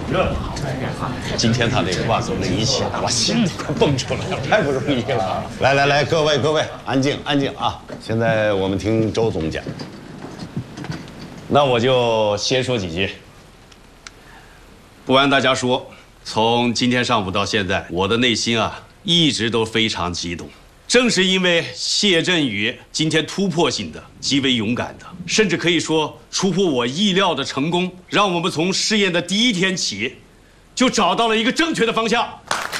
这今天他那个挂总那一写，我心里快蹦出来了，太不容易了。 来，各位，安静啊！现在我们听周总讲。 那我就先说几句。不瞒大家说，从今天上午到现在，我的内心啊一直都非常激动。正是因为谢振宇今天突破性的、极为勇敢的，甚至可以说出乎我意料的成功，让我们从试验的第一天起，就找到了一个正确的方向。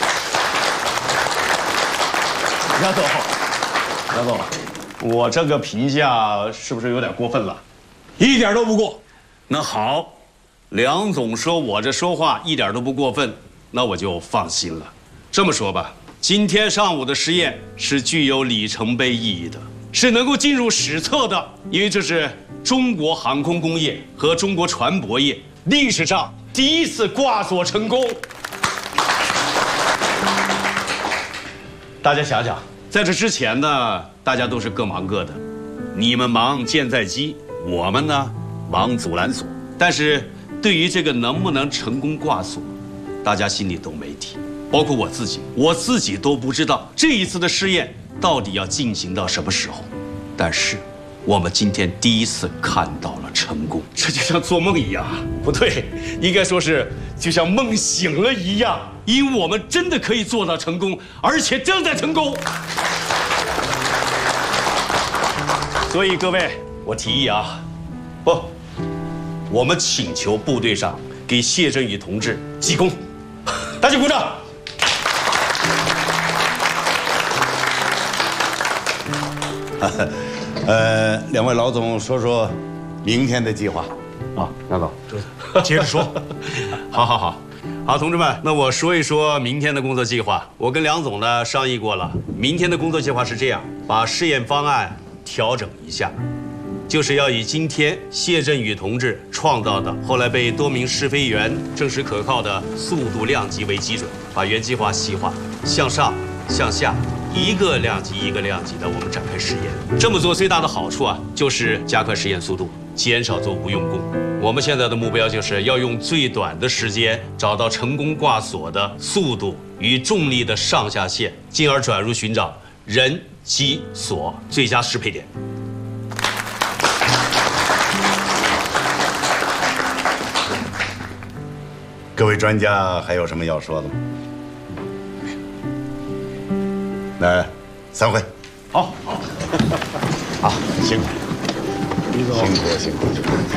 杨总，我这个评价是不是有点过分了？ 一点都不过。 那好，梁总说我这说话一点都不过分，那我就放心了。这么说吧。今天上午的实验是具有里程碑意义的，是能够进入史册的，因为这是中国航空工业和中国船舶业历史上第一次挂锁成功。大家想想，在这之前呢，大家都是各忙各的，你们忙舰载机，我们呢忙阻拦锁。但是对于这个能不能成功挂锁，大家心里都没底。包括我自己都不知道这一次的试验到底要进行到什么时候。但是，我们今天第一次看到了成功，这就像做梦一样，不对，应该说是就像梦醒了一样，因为我们真的可以做到成功，而且正在成功。所以各位，我提议啊，我们请求部队上给谢振宇同志记功，大家鼓掌。 两位老总说说明天的计划。 啊，梁总，接着说。好，同志们，那我说一说明天的工作计划。我跟梁总呢商议过了，明天的工作计划是这样：把试验方案调整一下，就是要以今天谢振宇同志创造的，后来被多名试飞员证实可靠的速度量级为基准，把原计划细化，向上、向下。一个量级一个量级的，我们展开试验。这么做最大的好处啊，就是加快实验速度，减少做无用功。我们现在的目标就是要用最短的时间找到成功挂锁的速度与重力的上下限，进而转入寻找人机锁最佳适配点。 各位专家还有什么要说的吗？来，散会。 好，辛苦， 辛苦。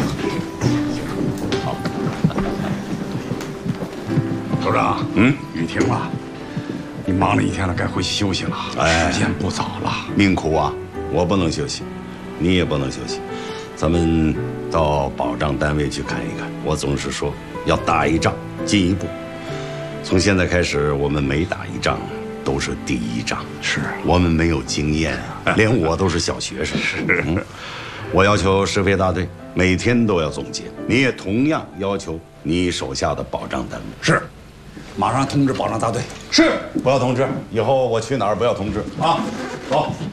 好，首长，雨停了，你忙了一天了，该回去休息了。时间不早了。 命苦啊，我不能休息，你也不能休息，咱们到保障单位去看一看。我总是说，要打一仗进一步，从现在开始，我们每打一仗都是第一仗。 是我们没有经验啊，连我都是小学生。我要求试飞大队每天都要总结，你也同样要求你手下的保障单位。 是，马上通知保障大队。 是，不要通知，以后我去哪儿不要通知啊。走。